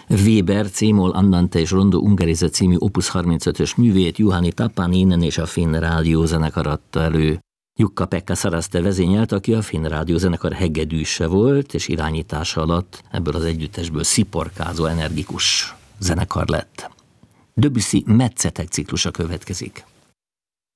Weber C-moll Andante és Rondo Ungherese című Opus 35-ös művét Juhani Tapaninen és a Finn Rádiózenekar adta elő. Jukka-Pekka Szaraszte vezényelt, aki a Finn Rádiózenekar hegedűse volt, és irányítása alatt ebből az együttesből sziporkázó, energikus zenekar lett. Debussy Metszetek ciklusa következik.